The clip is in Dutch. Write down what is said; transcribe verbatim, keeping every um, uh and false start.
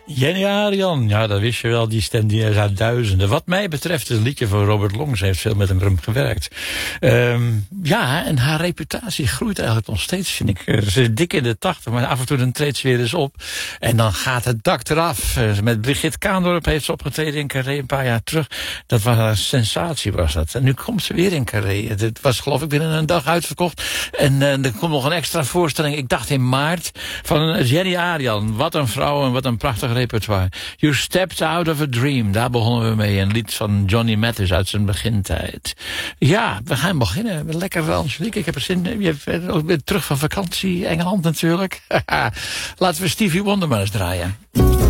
Jenny Arian, ja, dat wist je wel, die stem die is uit duizenden. Wat mij betreft is een liedje van Robert Long. Ze heeft veel met hem gewerkt. Um, ja, en haar reputatie groeit eigenlijk nog steeds, vind ik. Ze is dik in de tachtig, maar af en toe dan treedt ze weer eens op. En dan gaat het dak eraf. Met Brigitte Kaandorp heeft ze opgetreden in Carré een paar jaar terug. Dat was een sensatie, was dat. En nu komt ze weer in Carré. Het was geloof ik binnen een dag uitverkocht. En uh, er komt nog een extra voorstelling, ik dacht in maart, van Jenny Arian. Wat een vrouw en wat een prachtig repertoire. You Stepped Out of a Dream, daar begonnen we mee. Een lied van Johnny Mathis uit zijn begintijd. Ja, we gaan beginnen. Lekker Angelique, ik heb er zin in. Je bent ook weer terug van vakantie, Engeland natuurlijk. Laten we Stevie Wonder maar eens draaien.